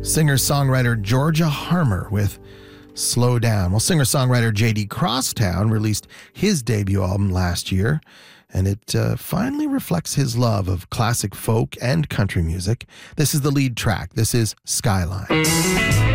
Singer-songwriter Georgia Harmer with Slow Down. Well, singer-songwriter J.D. Crosstown released his debut album last year, and it finally reflects his love of classic folk and country music. This is the lead track. This is Skyline.